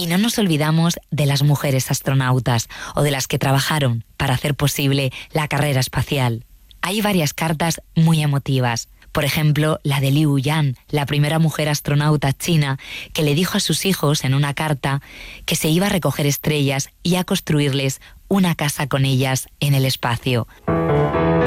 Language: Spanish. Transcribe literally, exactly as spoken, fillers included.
no nos olvidamos de las mujeres astronautas o de las que trabajaron para hacer posible la carrera espacial. Hay varias cartas muy emotivas. Por ejemplo, la de Liu Yan, la primera mujer astronauta china, que le dijo a sus hijos en una carta que se iba a recoger estrellas y a construirles una casa con ellas en el espacio.